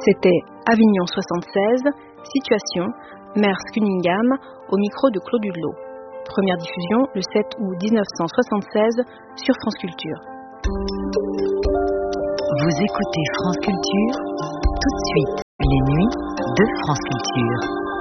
C'était Avignon 76, Situation, Merce Cunningham, au micro de Claude Hudelot. Première diffusion le 7 août 1976 sur France Culture. Vous écoutez France Culture, tout de suite, les nuits de France Culture.